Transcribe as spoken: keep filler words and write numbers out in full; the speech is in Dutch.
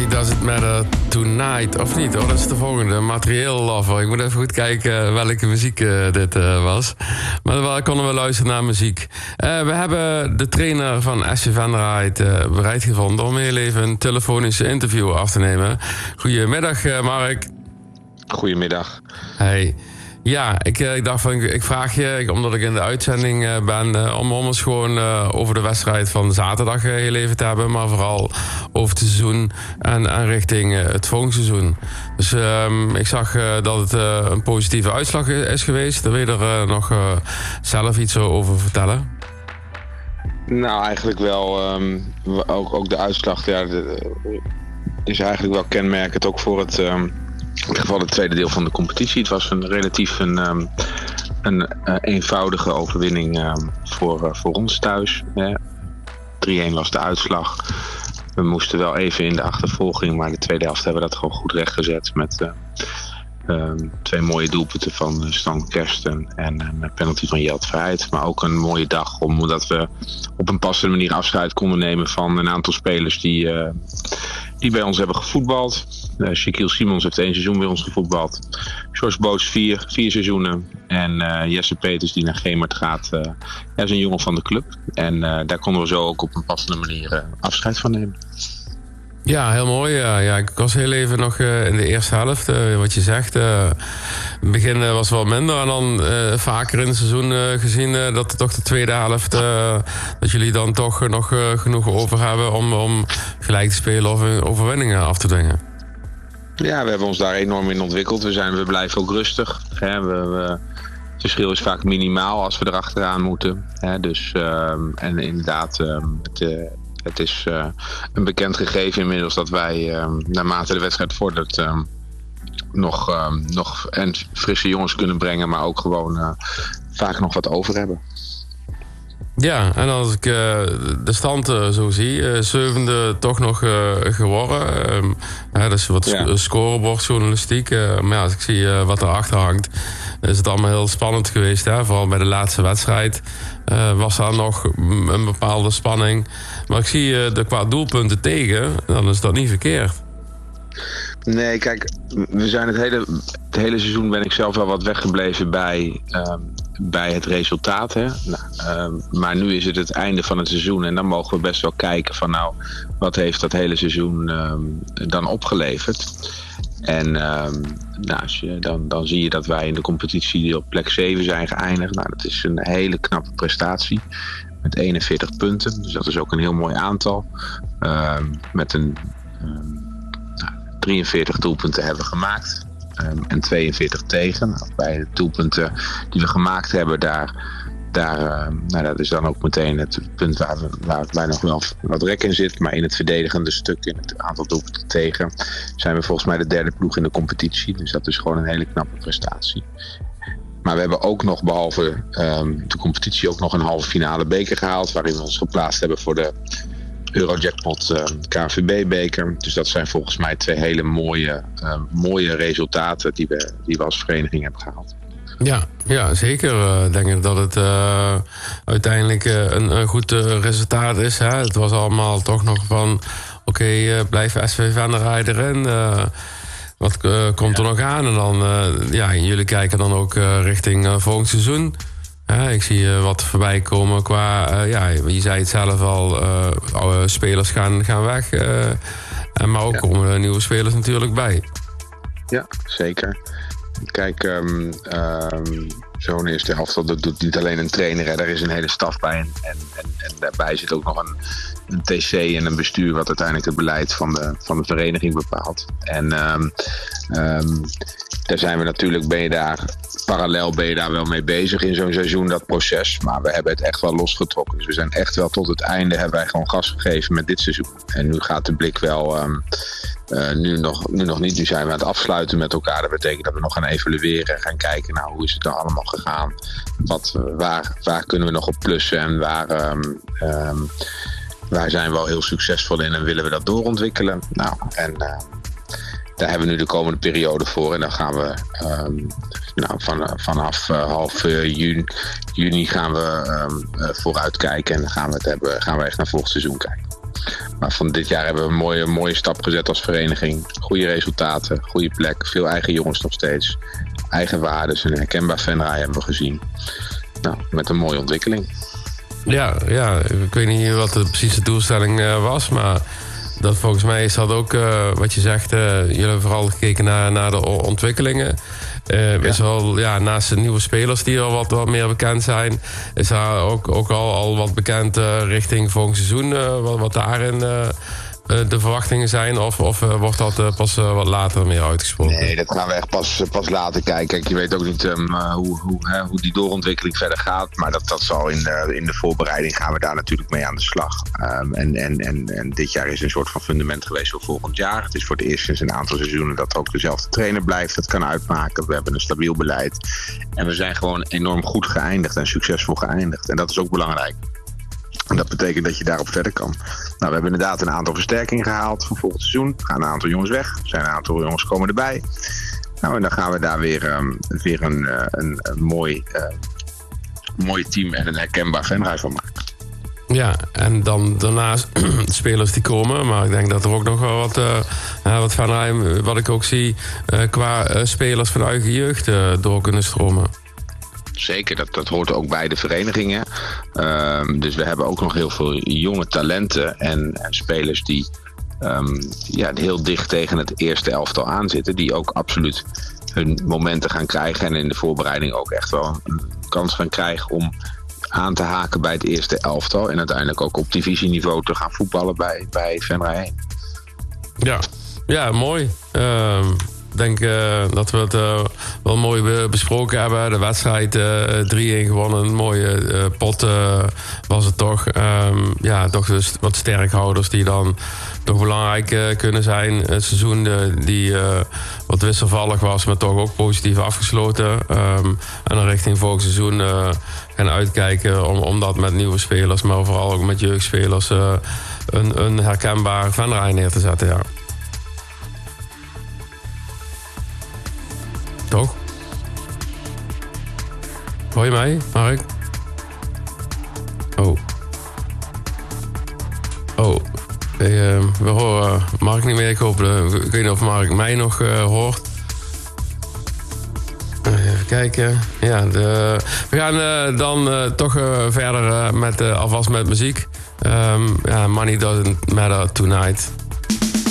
Does It Matter Tonight, of niet? Oh, dat is de volgende, Materieel Lover. Ik moet even goed kijken welke muziek uh, dit uh, was. Maar wel konden we luisteren naar muziek. Uh, we hebben de trainer van S V Van der Heijden uh, bereid gevonden om heel even een telefonische interview af te nemen. Goedemiddag, uh, Mark. Goedemiddag. Hey. Ja, ik, ik dacht van, ik vraag je, omdat ik in de uitzending uh, ben, uh, om, om eens gewoon uh, over de wedstrijd van zaterdag uh, heel even te hebben, maar vooral over het seizoen en, en richting uh, het volgende seizoen. Dus um, ik zag uh, dat het uh, een positieve uitslag is geweest. Daar wil je er uh, nog uh, zelf iets over vertellen? Nou, eigenlijk wel. Um, ook, ook de uitslag ja, de, is eigenlijk wel kenmerkend ook voor het... Um, In ieder geval het tweede deel van de competitie. Het was een relatief een, um, een uh, eenvoudige overwinning um, voor, uh, voor ons thuis. Hè. drie-een was de uitslag. We moesten wel even in de achtervolging, maar de tweede helft hebben we dat gewoon goed rechtgezet met uh, um, twee mooie doelpunten van uh, Stan Kersten en een penalty van Jelt Verheid. Maar ook een mooie dag omdat we op een passende manier afscheid konden nemen van een aantal spelers die... Uh, die bij ons hebben gevoetbald. Uh, Shaquille Simons heeft één seizoen bij ons gevoetbald. George Boots vier, vier seizoenen. En uh, Jesse Peters die naar Gemert gaat. Uh, hij is een jongen van de club. En uh, daar konden we zo ook op een passende manier uh, afscheid van nemen. Ja, heel mooi. Ja, ja, ik was heel even nog uh, in de eerste helft. Uh, wat je zegt. Uh, het begin uh, was wel minder. En dan uh, vaker in het seizoen uh, gezien uh, dat toch de tweede helft... Uh, dat jullie dan toch nog uh, genoeg over hebben om, om gelijk te spelen of uh, overwinningen af te dwingen. Ja, we hebben ons daar enorm in ontwikkeld. We, zijn, we blijven ook rustig. Hè. We, we, het verschil is vaak minimaal als we erachteraan moeten. Hè. Dus, uh, en inderdaad... Uh, het, uh, Het is uh, een bekend gegeven inmiddels dat wij, um, naarmate de wedstrijd vordert, um, nog, um, nog en frisse jongens kunnen brengen, maar ook gewoon uh, vaak nog wat over hebben. Ja, en als ik uh, de stand uh, zo zie, uh, zevende toch nog uh, geworden. Um, ja, dat is wat ja. scorebordjournalistiek. Uh, maar ja, als ik zie uh, wat erachter hangt, is het allemaal heel spannend geweest. Hè? Vooral bij de laatste wedstrijd uh, was daar nog een bepaalde spanning. Maar ik zie uh, de qua doelpunten tegen, dan is dat niet verkeerd. Nee, kijk, we zijn het hele, het hele seizoen ben ik zelf wel wat weggebleven bij, um, bij het resultaat. Hè? Nou, um, maar nu is het het einde van het seizoen en dan mogen we best wel kijken van nou, wat heeft dat hele seizoen um, dan opgeleverd. En um, nou, als je, dan, dan zie je dat wij in de competitie op plek zeven zijn geëindigd. Nou, dat is een hele knappe prestatie. Met eenenveertig punten, dus dat is ook een heel mooi aantal. Um, met een... Um, drieënveertig doelpunten hebben we gemaakt um, en tweeënveertig tegen. Nou, bij de doelpunten die we gemaakt hebben, daar, daar, uh, nou, dat is dan ook meteen het punt waar, we, waar wij nog wel wat rek in zit. Maar in het verdedigende stuk, in het aantal doelpunten tegen, zijn we volgens mij de derde ploeg in de competitie. Dus dat is gewoon een hele knappe prestatie. Maar we hebben ook nog, behalve um, de competitie, ook nog een halve finale beker gehaald, waarin we ons geplaatst hebben voor de Eurojackpot uh, K N V B-beker. Dus dat zijn volgens mij twee hele mooie, uh, mooie resultaten die we, die we als vereniging hebben gehaald. Ja, ja zeker. Ik uh, denk dat het uh, uiteindelijk uh, een, een goed uh, resultaat is. Hè? Het was allemaal toch nog van... Oké, okay, uh, blijf S V Van der Heijden erin. Uh, wat uh, komt ja. er nog aan? En dan, uh, ja, jullie kijken dan ook uh, richting uh, volgend seizoen. Ja, ik zie uh, wat voorbij komen qua... Uh, ja, je zei het zelf al, uh, oude spelers gaan, gaan weg. Uh, en maar ook ja. komen er nieuwe spelers natuurlijk bij. Ja, zeker. Kijk, um, um, zo'n eerste helft, dat doet niet alleen een trainer. Hè. Daar is een hele staf bij. En, en, en, en daarbij zit ook nog een, een T C en een bestuur... wat uiteindelijk het beleid van de, van de vereniging bepaalt. En... Um, um, Daar zijn we natuurlijk, ben je daar parallel ben je daar wel mee bezig in zo'n seizoen, dat proces. Maar we hebben het echt wel losgetrokken. Dus we zijn echt wel tot het einde, hebben wij gewoon gas gegeven met dit seizoen. En nu gaat de blik wel, um, uh, nu, nog, nu nog niet, nu zijn we aan het afsluiten met elkaar. Dat betekent dat we nog gaan evalueren en gaan kijken, nou, hoe is het nou allemaal gegaan? Wat, waar, waar kunnen we nog op plussen en waar, um, um, waar zijn we al heel succesvol in en willen we dat doorontwikkelen? Nou, en... Uh, Daar hebben we nu de komende periode voor. En dan gaan we um, nou, van, vanaf uh, half uh, juni, juni gaan we um, uh, vooruit kijken. En dan gaan we, het hebben, gaan we echt naar volgend seizoen kijken. Maar van dit jaar hebben we een mooie, mooie stap gezet als vereniging. Goede resultaten, goede plek, veel eigen jongens nog steeds. Eigen waarden, een herkenbaar Venray hebben we gezien. Nou, met een mooie ontwikkeling. Ja, ja, ik weet niet wat de precieze doelstelling uh, was, maar dat volgens mij is dat ook uh, wat je zegt. Uh, jullie hebben vooral gekeken naar, naar de ontwikkelingen. Uh, ja. Is er al, ja, naast de nieuwe spelers die al wat, wat meer bekend zijn, is er ook, ook al, al wat bekend uh, richting volgend seizoen, uh, wat, wat daarin uh, de verwachtingen zijn? Of, of uh, wordt dat uh, pas uh, wat later meer uitgesproken? Nee, dat gaan we echt pas, pas later kijken. Kijk, je weet ook niet um, hoe, hoe, hè, hoe die doorontwikkeling verder gaat. Maar dat, dat zal in de, in de voorbereiding gaan we daar natuurlijk mee aan de slag. Um, en, en, en, en dit jaar is een soort van fundament geweest voor volgend jaar. Het is voor het eerst sinds een aantal seizoenen dat ook dezelfde trainer blijft. Dat kan uitmaken. We hebben een stabiel beleid. En we zijn gewoon enorm goed geëindigd en succesvol geëindigd. En dat is ook belangrijk. En dat betekent dat je daarop verder kan. Nou, we hebben inderdaad een aantal versterkingen gehaald voor volgend seizoen. Er gaan een aantal jongens weg. Er zijn een aantal jongens komen erbij. Nou, en dan gaan we daar weer, um, weer een, uh, een, een mooi, uh, mooi team en een herkenbaar Venray van maken. Ja, en dan daarnaast de spelers die komen. Maar ik denk dat er ook nog wel wat, uh, wat Venray, wat ik ook zie, uh, qua uh, spelers van eigen jeugd uh, door kunnen stromen. Zeker, dat, dat hoort ook bij de verenigingen. Um, dus we hebben ook nog heel veel jonge talenten en, en spelers die um, ja, heel dicht tegen het eerste elftal aanzitten. Die ook absoluut hun momenten gaan krijgen en in de voorbereiding ook echt wel een kans gaan krijgen om aan te haken bij het eerste elftal. En uiteindelijk ook op divisieniveau te gaan voetballen bij, bij Venray. Ja, ja, mooi. Uh... Ik denk uh, dat we het uh, wel mooi be- besproken hebben. De wedstrijd uh, drie-een gewonnen. Een mooie uh, pot uh, was het toch. Um, ja, toch dus wat sterkhouders die dan toch belangrijk uh, kunnen zijn. Het seizoen uh, die uh, wat wisselvallig was, maar toch ook positief afgesloten. Um, en dan richting volgend seizoen uh, gaan uitkijken om, om dat met nieuwe spelers, maar vooral ook met jeugdspelers uh, een, een herkenbaar Venray neer te zetten, ja. Toch? Hoor je mij, Mark? Oh. Oh. Hey, uh, we horen Mark niet meer. Ik hoop, uh, ik weet niet of Mark mij nog uh, hoort. Even kijken. Ja, de, we gaan uh, dan uh, toch uh, verder uh, met, uh, alvast met muziek. Um, yeah, Money Doesn't Matter Tonight.